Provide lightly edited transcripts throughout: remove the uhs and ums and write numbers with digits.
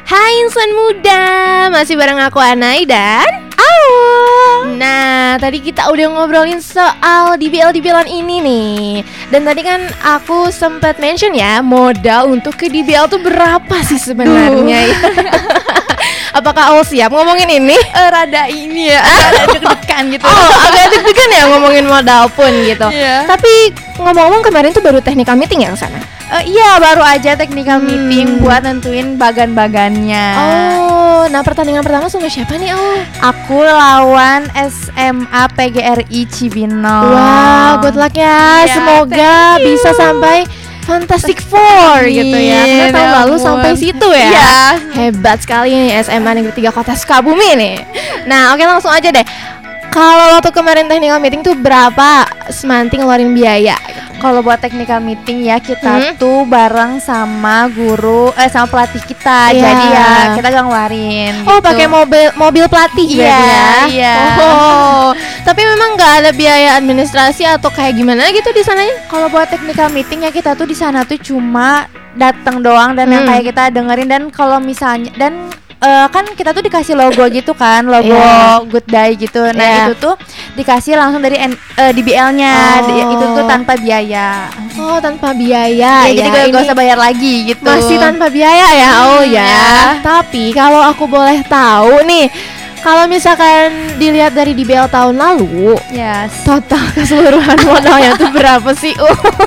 Hai insan muda, masih bareng aku Anai dan Aul. Nah, tadi kita udah ngobrolin soal DBL-DBL-an ini nih. Dan tadi kan aku sempat mention ya, modal untuk ke DBL tuh berapa sih sebenarnya ya? Apakah Aul siap ngomongin ini? Rada ini ya, rada deg-degan gitu. Oh, agak deg-degan ya ngomongin modal pun gitu. Tapi ngomong-ngomong kemarin tuh baru technical meeting yang sana. Iya, baru aja technical meeting buat nentuin bagan-bagannya. Oh, nah pertandingan pertama sama siapa nih, Aul? Aku lawan SMA PGRI Cibinong. Wow, good luck ya. Semoga bisa sampai Fantastic Four gitu ya. Karena tahun lalu sampai situ ya. Iya. Hebat sekali nih SMA Negeri 3 Kota Sukabumi nih. Nah, oke langsung aja deh. Kalau waktu kemarin technical meeting tuh berapa Semanti ngeluarin biaya? Kalau buat technical meeting ya kita tuh bareng sama guru sama pelatih kita. Jadi ya kita gak ngeluarin gitu. Oh, pakai mobil pelatih ya? Iya. Oh, tapi memang nggak ada biaya administrasi atau kayak gimana gitu di sananya? Kalau buat technical meeting ya kita tuh di sana tuh cuma datang doang dan yang kayak kita dengerin, dan kalau misalnya kan kita tuh dikasih logo gitu kan, logo Good Day gitu. Nah, itu tuh dikasih langsung dari DBL-nya. Itu tuh tanpa biaya. Oh, tanpa biaya. Jadi gak usah bayar lagi gitu. Masih tanpa biaya ya. Oh ya. Tapi kalau aku boleh tahu nih, kalau misalkan dilihat dari DBL tahun lalu, total keseluruhan modalnya tuh berapa sih?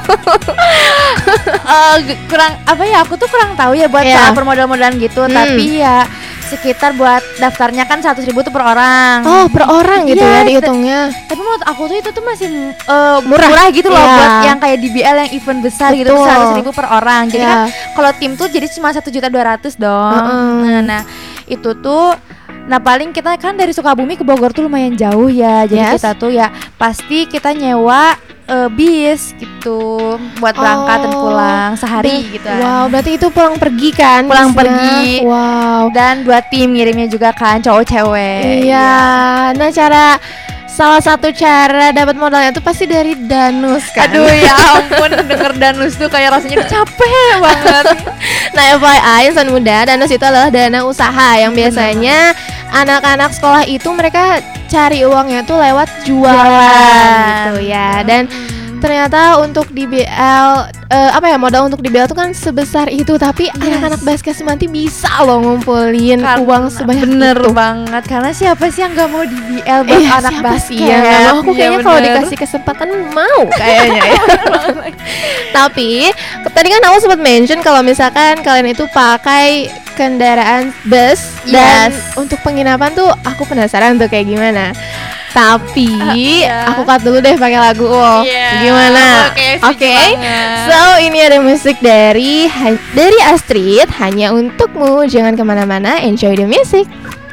Kurang apa ya? Aku tuh kurang tahu ya buat permodal-modalan gitu. Tapi ya sekitar buat daftarnya kan 100.000 tuh per orang. Oh, per orang gitu ya dihitungnya. Tapi menurut aku tuh itu tuh masih murah gitu loh buat yang kayak DBL yang event besar gitu, 100.000 per orang. Jadi kan kalau tim tuh jadi cuma 1.200.000 dong. Nah, itu tuh paling kita kan dari Sukabumi ke Bogor tuh lumayan jauh ya. Jadi kita tuh ya pasti kita nyewa bis gitu buat berangkat dan pulang sehari gitu. Wow, berarti itu pulang pergi kan? Pulang pergi. Wow. Dan buat tim ngirimnya juga kan cowok cewek. Iya. Nah, salah satu cara dapat modalnya tuh pasti dari danus kan. Aduh ya ampun, denger danus tuh kayak rasanya capek banget. Nah, FYI insan muda, danus itu adalah dana usaha yang biasanya anak-anak sekolah itu mereka cari uangnya tuh lewat jualan gitu ya. Dan ternyata untuk DBL modal untuk DBL tuh kan sebesar itu, tapi anak-anak basket Semanti bisa loh ngumpulin uang sebanyak itu. Banget, karena siapa sih yang gak mau DBL buat anak basket? Aku kayaknya kalau dikasih kesempatan mau kayaknya ya. Tapi tadi kan aku sempat mention kalau misalkan kalian itu pakai kendaraan bus dan untuk penginapan tuh aku penasaran tuh kayak gimana. Tapi aku cut dulu deh pakai lagu gimana? Oke. So ini ada musik dari Astrid, Hanya Untukmu. Jangan kemana-mana, enjoy the music.